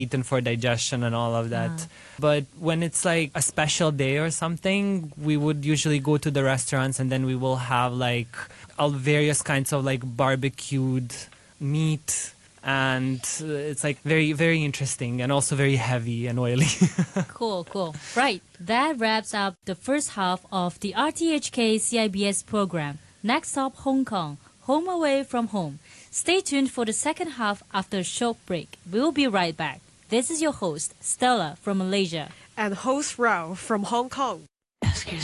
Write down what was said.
eaten for digestion and all of that. But when it's like a special day or something, we would usually go to the restaurants and then we will have like all various kinds of like barbecued meat. And it's like very, very interesting and also very heavy and oily. Cool. Right, that wraps up the first half of the RTHK CIBS program. Next up, Hong Kong, home away from home. Stay tuned for the second half after a short break. We'll be right back. This is your host, Stella from Malaysia. And host Rao from Hong Kong.